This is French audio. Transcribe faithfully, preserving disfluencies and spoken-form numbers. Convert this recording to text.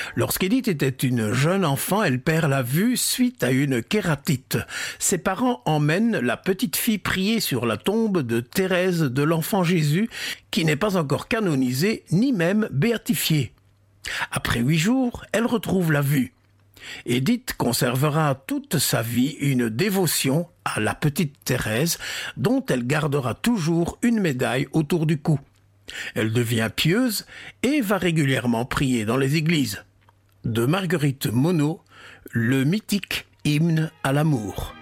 Lorsqu'Édith était une jeune enfant, elle perd la vue suite à une kératite. Ses parents emmènent la petite fille prier sur la tombe de Thérèse de l'Enfant Jésus, qui n'est pas encore canonisée ni même béatifiée. Après huit jours, elle retrouve la vue. Édith conservera toute sa vie une dévotion à la petite Thérèse, dont elle gardera toujours une médaille autour du cou. Elle devient pieuse et va régulièrement prier dans les églises. De Marguerite Monod, le mythique hymne à l'amour.